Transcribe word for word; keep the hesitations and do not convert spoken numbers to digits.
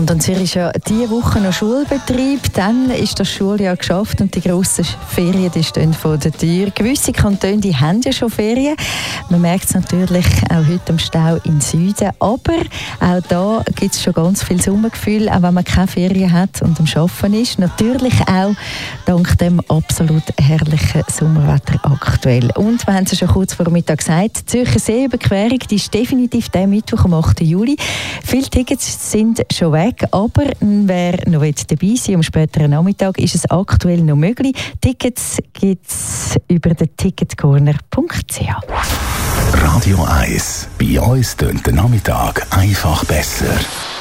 Kanton Zürich ist ja diese Woche noch Schulbetrieb. Dann ist das Schuljahr geschafft und die grossen Ferien die stehen vor der Tür. Gewisse Kantone die haben ja schon Ferien. Man merkt es natürlich auch heute am Stau im Süden. Aber auch da gibt es schon ganz viel Sommergefühl, auch wenn man keine Ferien hat und am Arbeiten ist. Natürlich auch dank dem absolut herrlichen Sommerwetter aktuell. Und wir haben es schon kurz vor Mittag gesagt, die Zürcher Seeüberquerung die ist definitiv der Mittwoch am achten Juli. Viele Tickets sind schon weg, aber wer noch dabei sein will, am späteren Nachmittag, ist es aktuell noch möglich. Tickets gibt es über den ticketcorner punkt c h. Radio eins. Bei uns tönt der Nachmittag einfach besser.